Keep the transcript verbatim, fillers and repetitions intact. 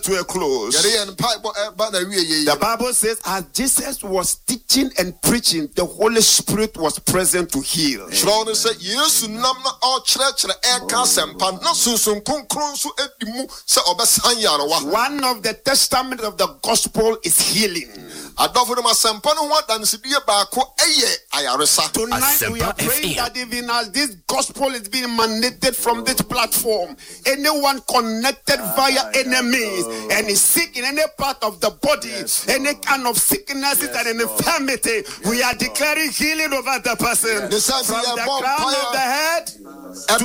to a close. The Bible says, as Jesus was teaching and preaching, the Holy Spirit was present to heal. One of the testaments of the gospel is healing. Tonight we are praying that even as this gospel is being mandated from this platform, anyone connected via enemies and is sick in any part of the body, yes, any kind of sicknesses yes, and an infirmity, yes, we are declaring healing over the person. From the crown of the head